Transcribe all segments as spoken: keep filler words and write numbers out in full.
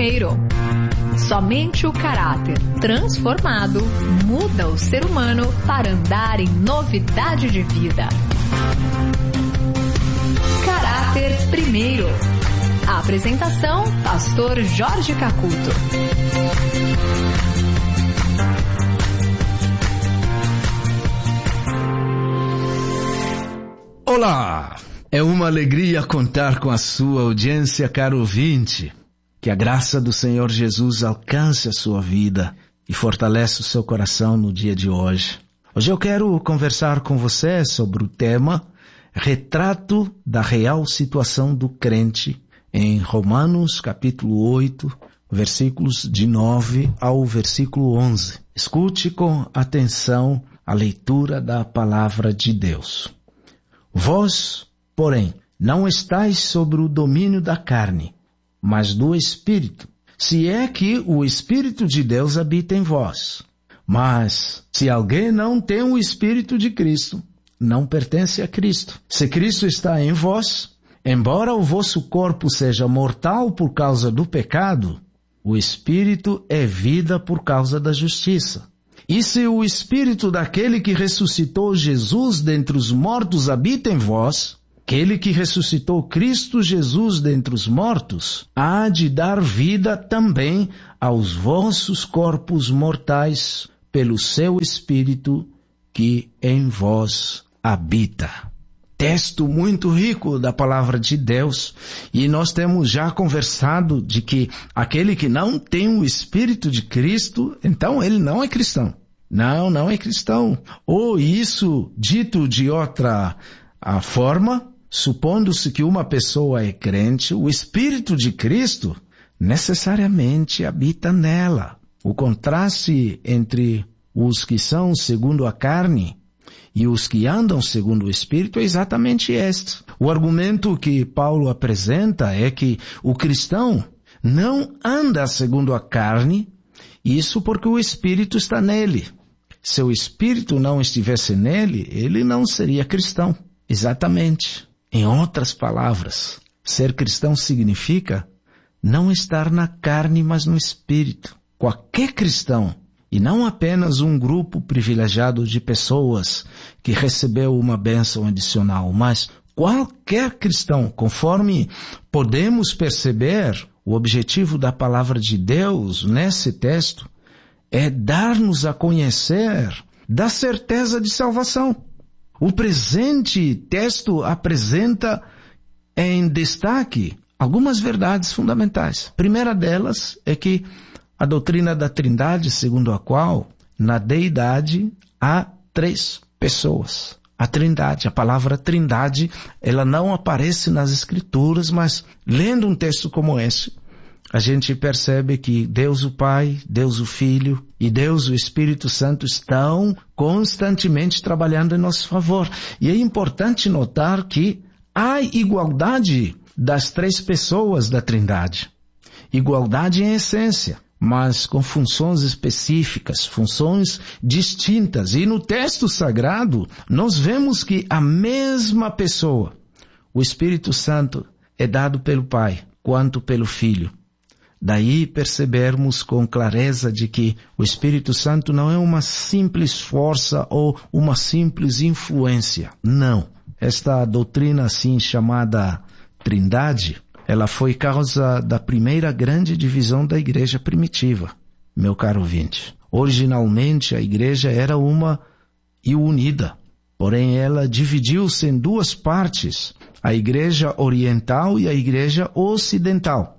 primeiro. Somente o caráter transformado muda o ser humano para andar em novidade de vida. Caráter primeiro. A apresentação, pastor Jorge Cacuto. Olá! É uma alegria contar com a sua audiência, caro ouvinte. Que a graça do Senhor Jesus alcance a sua vida e fortaleça o seu coração no dia de hoje. Hoje eu quero conversar com você sobre o tema Retrato da Real Situação do Crente em Romanos capítulo oito, versículos de nove ao versículo onze. Escute com atenção a leitura da palavra de Deus. Vós, porém, não estáis sobre o domínio da carne, mas do Espírito, se é que o Espírito de Deus habita em vós. Mas, se alguém não tem o Espírito de Cristo, não pertence a Cristo. Se Cristo está em vós, embora o vosso corpo seja mortal por causa do pecado, o Espírito é vida por causa da justiça. E se o Espírito daquele que ressuscitou Jesus dentre os mortos habita em vós, aquele que ressuscitou Cristo Jesus dentre os mortos, há de dar vida também aos vossos corpos mortais pelo seu Espírito que em vós habita. Texto muito rico da palavra de Deus, e nós temos já conversado de que aquele que não tem o Espírito de Cristo, então ele não é cristão. Não, não é cristão. Ou isso, dito de outra a forma, supondo-se que uma pessoa é crente, o Espírito de Cristo necessariamente habita nela. O contraste entre os que são segundo a carne e os que andam segundo o Espírito é exatamente este. O argumento que Paulo apresenta é que o cristão não anda segundo a carne, isso porque o Espírito está nele. Se o Espírito não estivesse nele, ele não seria cristão. Exatamente. Em outras palavras, ser cristão significa não estar na carne, mas no Espírito. Qualquer cristão, e não apenas um grupo privilegiado de pessoas que recebeu uma bênção adicional, mas qualquer cristão, conforme podemos perceber, o objetivo da palavra de Deus nesse texto é dar-nos a conhecer da certeza de salvação. O presente texto apresenta em destaque algumas verdades fundamentais. A primeira delas é que a doutrina da Trindade, segundo a qual na deidade há três pessoas. A Trindade, a palavra Trindade, ela não aparece nas Escrituras, mas lendo um texto como esse, a gente percebe que Deus o Pai, Deus o Filho e Deus o Espírito Santo estão constantemente trabalhando em nosso favor. E é importante notar que há igualdade das três pessoas da Trindade. Igualdade em essência, mas com funções específicas, funções distintas. E no texto sagrado, nós vemos que a mesma pessoa, o Espírito Santo, é dado pelo Pai quanto pelo Filho. Daí percebermos com clareza de que o Espírito Santo não é uma simples força ou uma simples influência. Não. Esta doutrina assim chamada Trindade, ela foi causa da primeira grande divisão da igreja primitiva, meu caro ouvinte. Originalmente a igreja era uma e unida, porém ela dividiu-se em duas partes, a igreja oriental e a igreja ocidental.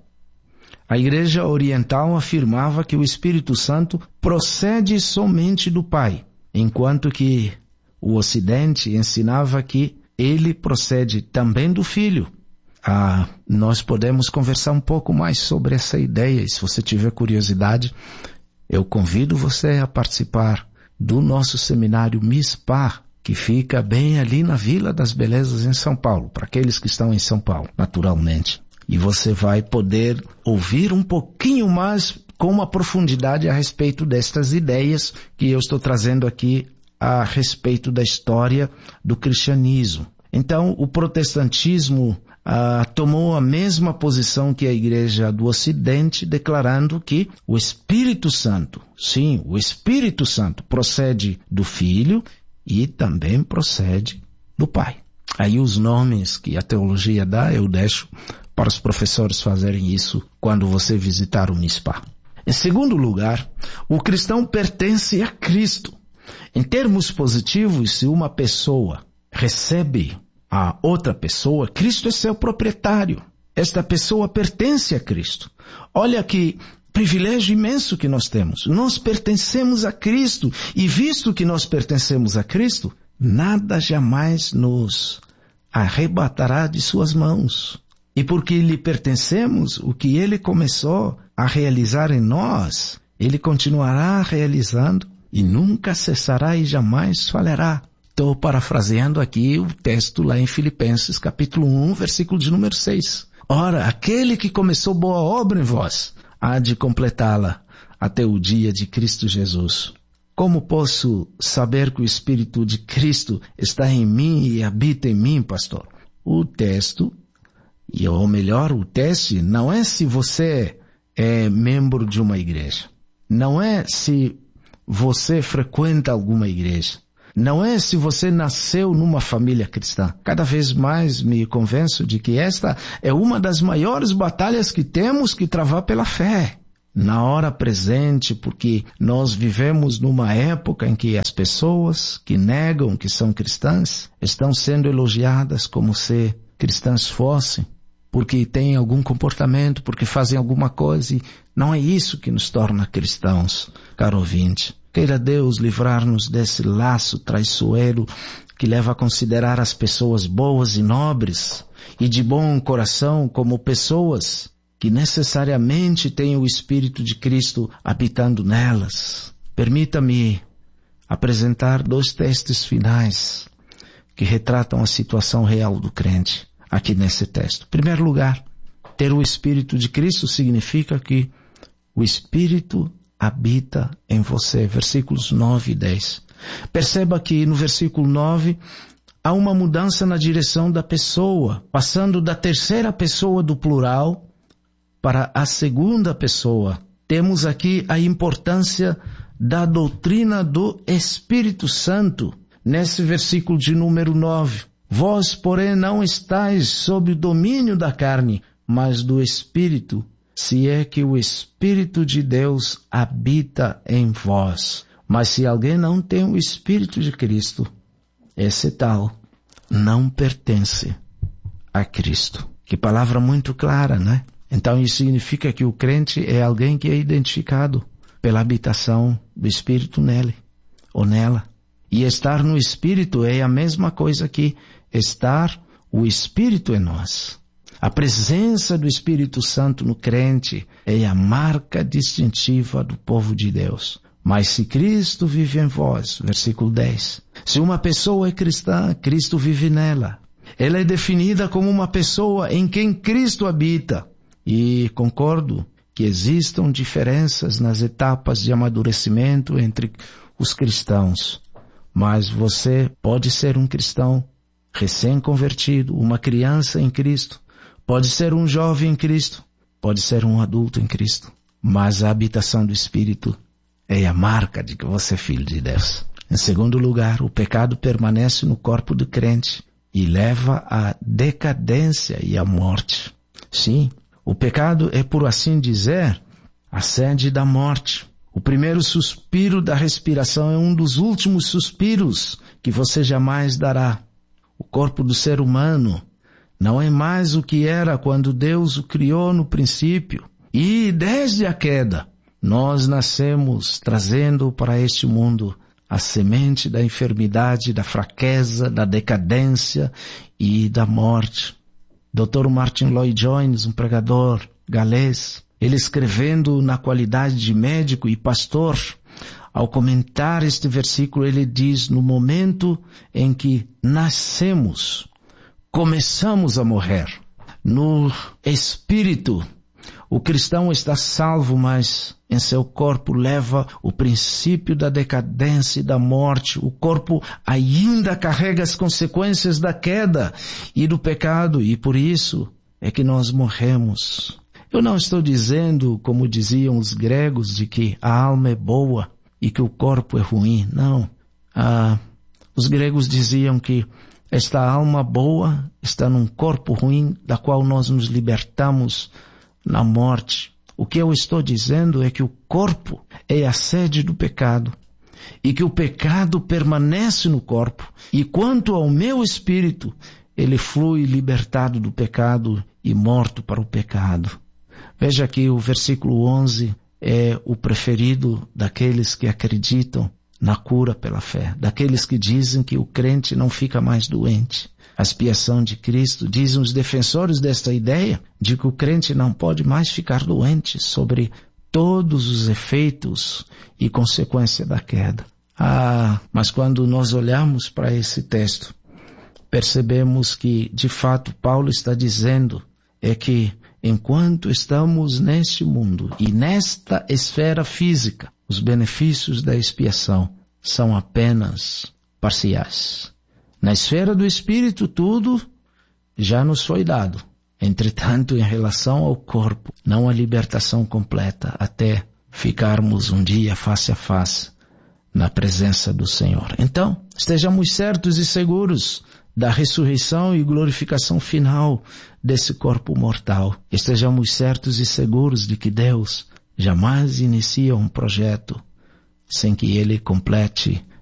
A igreja oriental afirmava que o Espírito Santo procede somente do Pai, enquanto que o Ocidente ensinava que ele procede também do Filho. Ah, nós podemos conversar um pouco mais sobre essa ideia, e se você tiver curiosidade, eu convido você a participar do nosso seminário MISPAR, que fica bem ali na Vila das Belezas em São Paulo, para aqueles que estão em São Paulo, naturalmente. E você vai poder ouvir um pouquinho mais com uma profundidade a respeito destas ideias que eu estou trazendo aqui a respeito da história do cristianismo. Então, o protestantismo ah, tomou a mesma posição que a Igreja do Ocidente, declarando que o Espírito Santo, sim, o Espírito Santo procede do Filho e também procede do Pai. Aí os nomes que a teologia dá, eu deixo para os professores fazerem isso quando você visitar o MISPA. Em segundo lugar, o cristão pertence a Cristo. Em termos positivos, se uma pessoa recebe a outra pessoa, Cristo é seu proprietário. Esta pessoa pertence a Cristo. Olha que privilégio imenso que nós temos. Nós pertencemos a Cristo e visto que nós pertencemos a Cristo, nada jamais nos arrebatará de suas mãos. E porque lhe pertencemos, o que ele começou a realizar em nós, ele continuará realizando e nunca cessará e jamais falhará. Estou parafraseando aqui o texto lá em Filipenses, capítulo um, versículo de número seis. Ora, aquele que começou boa obra em vós, há de completá-la até o dia de Cristo Jesus. Como posso saber que o Espírito de Cristo está em mim e habita em mim, pastor? O texto, e ou melhor, o teste, não é se você é membro de uma igreja. Não é se você frequenta alguma igreja. Não é se você nasceu numa família cristã. Cada vez mais me convenço de que esta é uma das maiores batalhas que temos que travar pela fé. Na hora presente, porque nós vivemos numa época em que as pessoas que negam que são cristãs estão sendo elogiadas como se cristãs fossem, porque têm algum comportamento, porque fazem alguma coisa, e não é isso que nos torna cristãos, caro ouvinte. Queira Deus livrar-nos desse laço traiçoeiro que leva a considerar as pessoas boas e nobres e de bom coração como pessoas que necessariamente têm o Espírito de Cristo habitando nelas. Permita-me apresentar dois textos finais que retratam a situação real do crente aqui nesse texto. Em primeiro lugar, ter o Espírito de Cristo significa que o Espírito habita em você. Versículos nove e dez. Perceba que no versículo nove há uma mudança na direção da pessoa, passando da terceira pessoa do plural para a segunda pessoa. Temos aqui a importância da doutrina do Espírito Santo. Nesse versículo de número nove. Vós, porém, não estáis sob o domínio da carne, mas do Espírito, se é que o Espírito de Deus habita em vós. Mas se alguém não tem o Espírito de Cristo, esse tal não pertence a Cristo. Que palavra muito clara, né? Então isso significa que o crente é alguém que é identificado pela habitação do Espírito nele ou nela. E estar no Espírito é a mesma coisa que estar o Espírito em nós. A presença do Espírito Santo no crente é a marca distintiva do povo de Deus. Mas se Cristo vive em vós, versículo dez, se uma pessoa é cristã, Cristo vive nela. Ela é definida como uma pessoa em quem Cristo habita. E concordo que existam diferenças nas etapas de amadurecimento entre os cristãos. Mas você pode ser um cristão recém-convertido, uma criança em Cristo, pode ser um jovem em Cristo, pode ser um adulto em Cristo. Mas a habitação do Espírito é a marca de que você é filho de Deus. Em segundo lugar, o pecado permanece no corpo do crente e leva à decadência e à morte. Sim, o pecado é, por assim dizer, a sede da morte. O primeiro suspiro da respiração é um dos últimos suspiros que você jamais dará. O corpo do ser humano não é mais o que era quando Deus o criou no princípio. E desde a queda, nós nascemos trazendo para este mundo a semente da enfermidade, da fraqueza, da decadência e da morte. doutor Martin Lloyd-Jones, um pregador galês, ele escrevendo na qualidade de médico e pastor, ao comentar este versículo, ele diz, no momento em que nascemos, começamos a morrer. No espírito, O cristão está salvo, mas em seu corpo leva o princípio da decadência e da morte. O corpo ainda carrega as consequências da queda e do pecado, e por isso é que nós morremos. Eu não estou dizendo, como diziam os gregos, de que a alma é boa e que o corpo é ruim. Não. Ah, os gregos diziam que esta alma boa está num corpo ruim, da qual nós nos libertamos na morte. O que eu estou dizendo é que o corpo é a sede do pecado e que o pecado permanece no corpo. E quanto ao meu espírito, ele flui libertado do pecado e morto para o pecado. Veja que o versículo onze é o preferido daqueles que acreditam na cura pela fé, daqueles que dizem que o crente não fica mais doente. A expiação de Cristo, dizem os defensores desta ideia, de que o crente não pode mais ficar doente sobre todos os efeitos e consequência da queda. Ah, mas quando nós olhamos para esse texto, percebemos que, de fato, Paulo está dizendo é que enquanto estamos neste mundo e nesta esfera física, os benefícios da expiação são apenas parciais. Na esfera do Espírito, tudo já nos foi dado. Entretanto, em relação ao corpo, não há libertação completa até ficarmos um dia face a face na presença do Senhor. Então, estejamos certos e seguros da ressurreição e glorificação final desse corpo mortal. Estejamos certos e seguros de que Deus jamais inicia um projeto sem que Ele complete